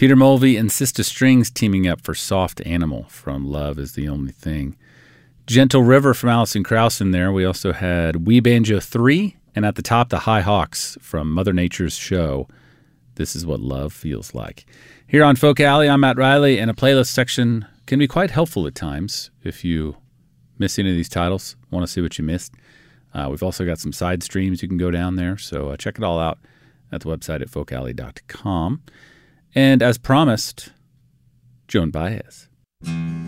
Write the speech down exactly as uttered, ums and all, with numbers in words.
Peter Mulvey and Sista Strings teaming up for Soft Animal from Love Is the Only Thing. Gentle River from Alison Krauss in there. We also had Wee Banjo three, and at the top, the High Hawks from Mother Nature's Show. This is what love feels like. Here on Folk Alley, I'm Matt Riley, and a playlist section can be quite helpful at times if you miss any of these titles, want to see what you missed. Uh, we've also got some side streams you can go down there, so uh, check it all out at the website at folk alley dot com. And as promised, Joan Baez.